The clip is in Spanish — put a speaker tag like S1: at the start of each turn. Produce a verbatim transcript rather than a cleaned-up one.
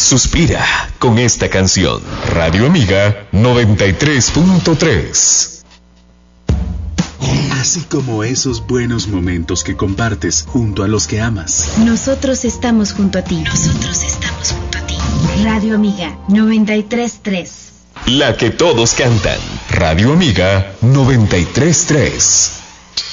S1: suspira con esta canción. Radio Amiga noventa y tres punto tres.
S2: Así como esos buenos momentos que compartes junto a los que amas.
S3: Nosotros estamos junto a ti. Nosotros estamos junto a ti. Radio Amiga noventa y tres punto tres.
S1: La que todos cantan. Radio Amiga noventa y tres punto tres.